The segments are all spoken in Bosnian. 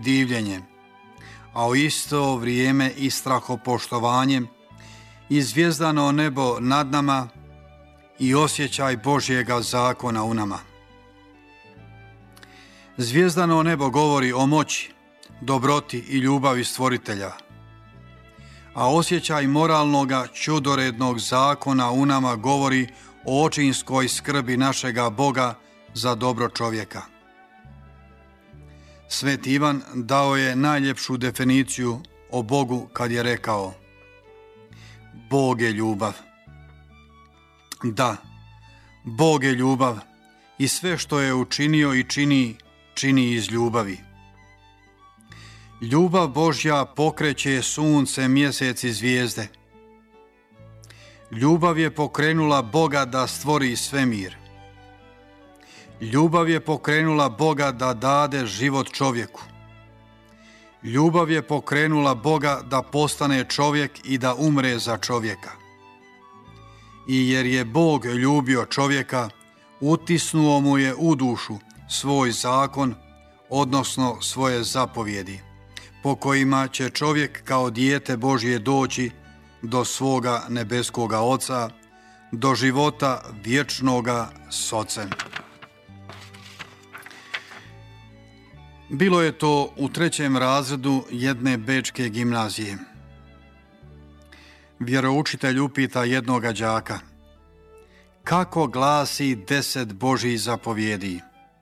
divljenje, a u isto vrijeme i strahopoštovanje i zvijezdano nebo nad nama i osjećaj Božjega zakona u nama. Zvijezdano nebo govori o moći, dobroti i ljubavi Stvoritelja, a osjećaj moralnoga čudorednog zakona u nama govori o očinskoj skrbi našega Boga za dobro čovjeka. Sveti Ivan dao je najljepšu definiciju o Bogu kad je rekao: Bog je ljubav. Da, Bog je ljubav i sve što je učinio i čini iz ljubavi. Ljubav Božja pokreće sunce, mjesec i zvijezde. Ljubav je pokrenula Boga da stvori svemir. Ljubav je pokrenula Boga da dade život čovjeku. Ljubav je pokrenula Boga da postane čovjek i da umre za čovjeka. I jer je Bog ljubio čovjeka, utisnuo mu je u dušu svoj zakon, odnosno svoje zapovjedi, po kojima će čovjek kao dijete Božje doći do svoga nebeskoga Oca, do života vječnoga s Ocem. Bilo je to u 3. razredu jedne bečke gimnazije. Vjeroučitelj upita jednoga đaka: kako glasi 10 Božjih zapovjedi?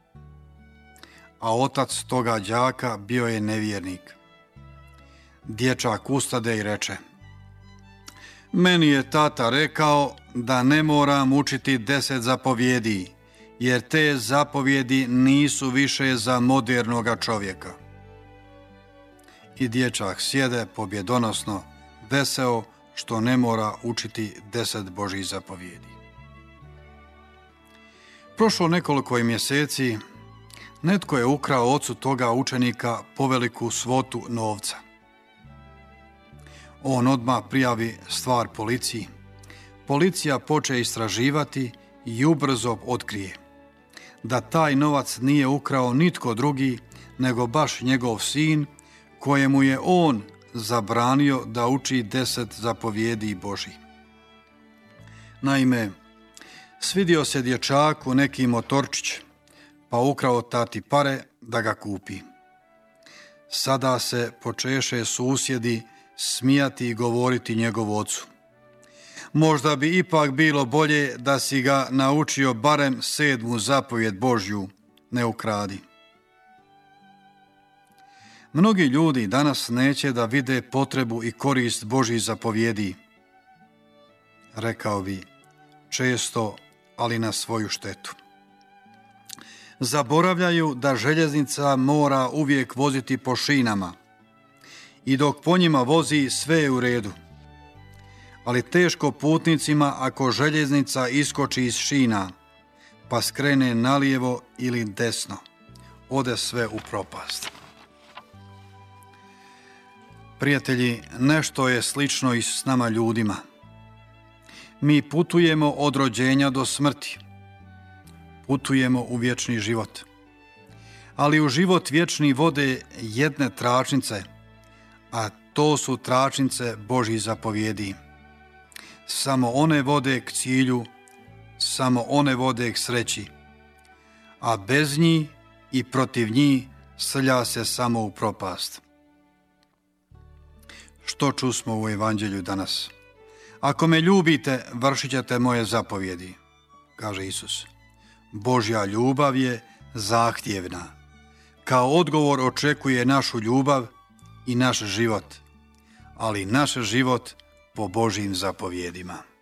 A otac toga đaka bio je nevjernik. Dječak ustade i reče: meni je tata rekao da ne moram učiti 10 zapovjedi, jer te zapovjedi nisu više za modernoga čovjeka. I dječak sjede pobjedonosno, veseo što ne mora učiti 10 Božjih zapovjedi. Prošlo nekoliko mjeseci, netko je ukrao ocu toga učenika poveliku svotu novca. On odmah prijavi stvar policiji. Policija poče istraživati i ubrzo otkrije da taj novac nije ukrao nitko drugi nego baš njegov sin, kojemu je on zabranio da uči 10 zapovjedi Božjih. Naime, svidio se dječaku neki motorčić, pa ukrao tati pare da ga kupi. Sada se počeše susjedi smijati i govoriti njegovu ocu: možda bi ipak bilo bolje da si ga naučio barem 7. zapovjed Božju, ne ukradi. Mnogi ljudi danas neće da vide potrebu i korist Božjih zapovjedi. Rekao bi, često, ali na svoju štetu. Zaboravljaju da željeznica mora uvijek voziti po šinama i dok po njima vozi sve je u redu. Ali teško putnicima ako željeznica iskoči iz šina pa skrene nalijevo ili desno, ode sve u propast. Prijatelji, nešto je slično i s nama ljudima. Mi putujemo od rođenja do smrti. Putujemo u vječni život. Ali u život vječni vode jedne tračnice, a to su tračnice Božjih zapovjedi. Samo one vode k cilju, samo one vode k sreći, a bez njih i protiv njih srlja se samo u propast. Što čusmo u evanđelju danas? Ako me ljubite, vršit ćete moje zapovjedi, kaže Isus. Božja ljubav je zahtjevna. Kao odgovor očekuje našu ljubav i naš život, ali naš život po Božjim zapovjedima.